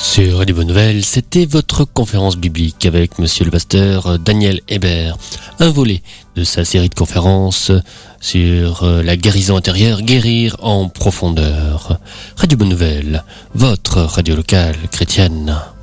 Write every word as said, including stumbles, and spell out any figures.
Sur Radio Bonne Nouvelle, c'était votre conférence biblique avec monsieur le pasteur Daniel Hébert. Un volet de sa série de conférences sur la guérison intérieure, guérir en profondeur. Radio Bonne Nouvelle, votre radio locale chrétienne.